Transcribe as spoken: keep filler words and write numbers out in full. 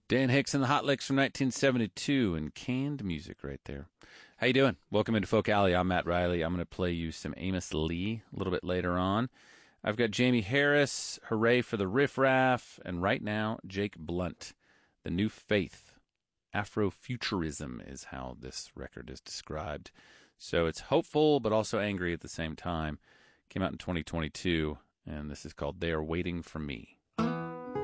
Dan Hicks and the Hot Licks from nineteen seventy-two, and canned music right there. How you doing? Welcome into Folk Alley. I'm Matt Riley. I'm going to play you some Amos Lee a little bit later on. I've got Jamie Harris, Hooray for the Riff Raff, and right now, Jake Blunt, The New Faith. Afrofuturism is how this record is described. So it's hopeful, but also angry at the same time. Came out in twenty twenty-two, and this is called They Are Waiting for Me.